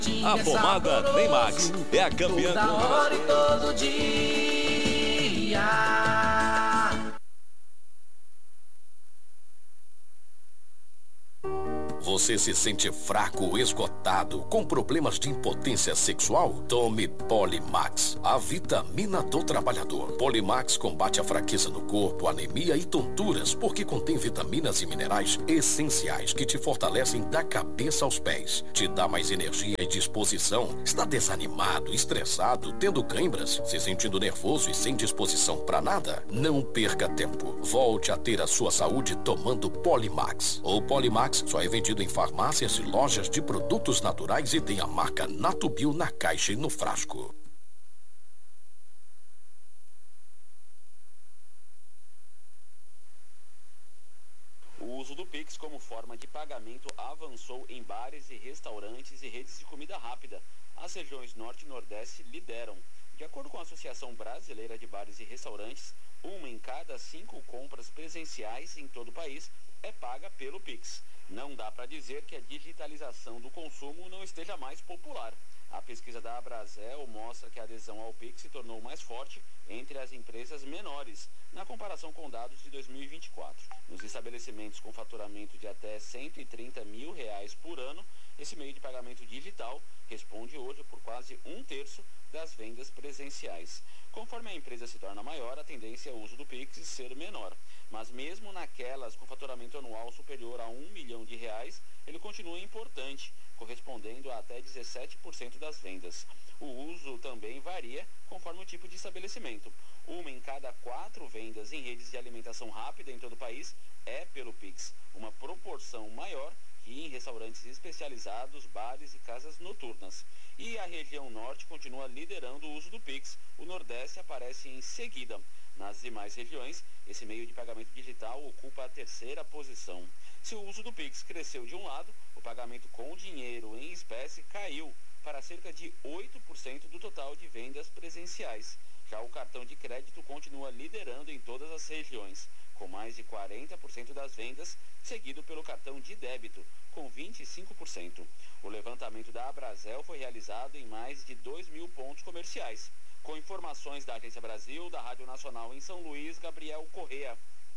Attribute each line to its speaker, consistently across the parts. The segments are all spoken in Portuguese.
Speaker 1: A pomada Neymax é a campeã.
Speaker 2: Toda hora e todo dia.
Speaker 3: Você se sente fraco ou esgotado, com problemas de impotência sexual? Tome Polimax, a vitamina do trabalhador. Polimax combate a fraqueza no corpo, anemia e tonturas, porque contém vitaminas e minerais essenciais que te fortalecem da cabeça aos pés. Te dá mais energia e disposição. Está desanimado, estressado, tendo câimbras, se sentindo nervoso e sem disposição para nada? Não perca tempo. Volte a ter a sua saúde tomando Polimax. O Polimax só é vendido em farmácias e lojas de produtos naturais e tem a marca Natubio na caixa e no frasco.
Speaker 4: O uso do Pix como forma de pagamento avançou em bares e restaurantes e redes de comida rápida. As regiões Norte e Nordeste lideram. De acordo com a Associação Brasileira de Bares e Restaurantes, 1 em cada 5 compras presenciais em todo o país é paga pelo Pix. Não dá para dizer que a digitalização do consumo não esteja mais popular. A pesquisa da Abrazel mostra que a adesão ao Pix se tornou mais forte entre as empresas menores, na comparação com dados de 2024. Nos estabelecimentos com faturamento de até R$130 mil por ano, esse meio de pagamento digital responde hoje por quase 1/3 das vendas presenciais. Conforme a empresa se torna maior, a tendência é o uso do Pix ser menor. Mas mesmo naquelas com faturamento anual superior a R$1 milhão, ele continua importante, correspondendo a até 17% das vendas. O uso também varia conforme o tipo de estabelecimento. 1 em cada 4 vendas em redes de alimentação rápida em todo o país é pelo Pix, uma proporção maior que em restaurantes especializados, bares e casas noturnas. E a região norte continua liderando o uso do Pix. O Nordeste aparece em seguida. Nas demais regiões, esse meio de pagamento digital ocupa a 3ª posição. Se o uso do Pix cresceu de um lado, o pagamento com dinheiro em espécie caiu para cerca de 8% do total de vendas presenciais. Já o cartão de crédito continua liderando em todas as regiões, com mais de 40% das vendas, seguido pelo cartão de débito, com 25%. O levantamento da Abrazel foi realizado em mais de 2.000 pontos comerciais. Com informações da Agência Brasil, da Rádio Nacional em São Luís, Gabriel Correa.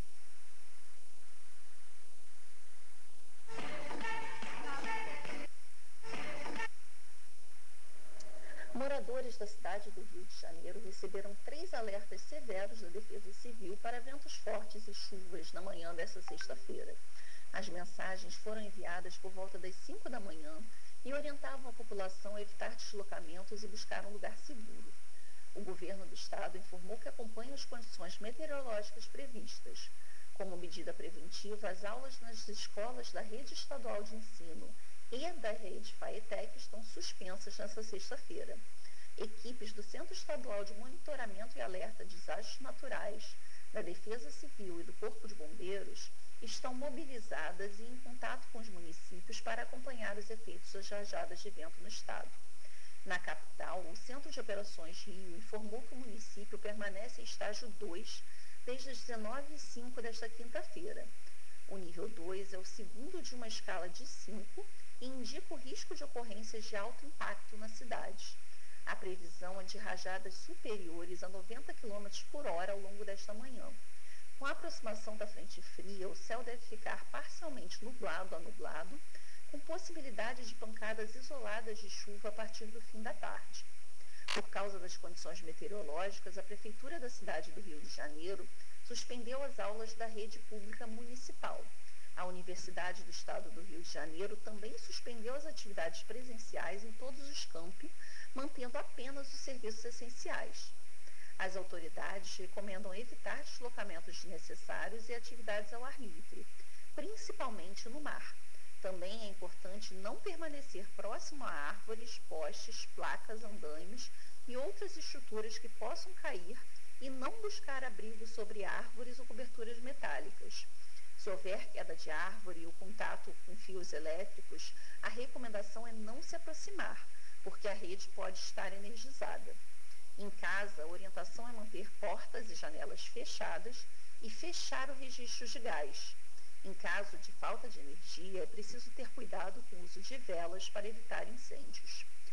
Speaker 5: Moradores da cidade do Rio de Janeiro receberam 3 alertas severos da Defesa Civil para ventos fortes e chuvas na manhã desta sexta-feira. As mensagens foram enviadas por volta das 5 da manhã e orientavam a população a evitar deslocamentos e buscar um lugar seguro. O governo do estado informou que acompanha as condições meteorológicas previstas. Como medida preventiva, as aulas nas escolas da rede estadual de ensino e da rede FAETEC estão suspensas nesta sexta-feira. Equipes do Centro Estadual de Monitoramento e Alerta de Desastres Naturais, da Defesa Civil e do Corpo de Bombeiros estão mobilizadas e em contato com os municípios para acompanhar os efeitos das rajadas de vento no estado. Na capital, o Centro de Operações Rio informou que o município permanece em estágio 2 desde as 19h05 desta quinta-feira. O nível 2 é o segundo de uma escala de 5 e indica o risco de ocorrências de alto impacto na cidade. A previsão é de rajadas superiores a 90 km por hora ao longo desta manhã. Com a aproximação da frente fria, o céu deve ficar parcialmente nublado a nublado, com possibilidade de pancadas isoladas de chuva a partir do fim da tarde. Por causa das condições meteorológicas, a Prefeitura da cidade do Rio de Janeiro suspendeu as aulas da rede pública municipal. A Universidade do Estado do Rio de Janeiro também suspendeu as atividades presenciais em todos os campi, mantendo apenas os serviços essenciais. As autoridades recomendam evitar deslocamentos desnecessários e atividades ao ar livre, principalmente no mar. Também é importante não permanecer próximo a árvores, postes, placas, andaimes e outras estruturas que possam cair e não buscar abrigo sobre árvores ou coberturas metálicas. Se houver queda de árvore ou contato com fios elétricos, a recomendação é não se aproximar, porque a rede pode estar energizada. Em casa, a orientação é manter portas e janelas fechadas e fechar o registro de gás. Em caso de falta de energia, é preciso ter cuidado com o uso de velas para evitar incêndios.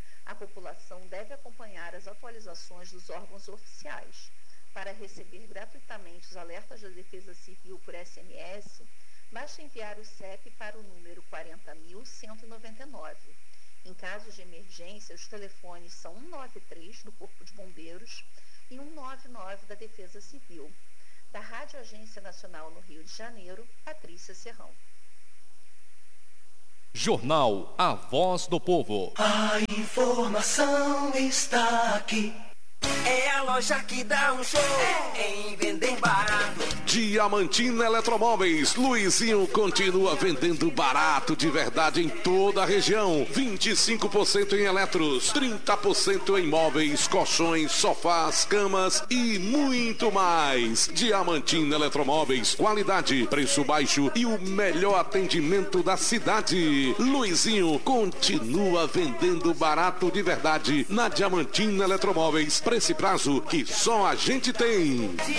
Speaker 5: população deve acompanhar as atualizações dos órgãos oficiais. Para receber gratuitamente os alertas da Defesa Civil por SMS, basta enviar o CEP para o número 40.199. Em casos de emergência, os telefones são 193 do Corpo de Bombeiros e 199 da Defesa Civil. Da Rádio Agência Nacional no Rio de Janeiro, Patrícia Serrão.
Speaker 1: Jornal A Voz do Povo.
Speaker 2: A informação está aqui. É a loja que dá um show em vender barato.
Speaker 3: Diamantina Eletromóveis. Luizinho continua vendendo barato de verdade em toda a região. 25% em eletros, 30% em móveis, colchões, sofás, camas e muito mais. Diamantina Eletromóveis. Qualidade, preço baixo e o melhor atendimento da cidade. Luizinho continua vendendo barato de verdade na Diamantina Eletromóveis. Pra esse prazo que só a gente tem.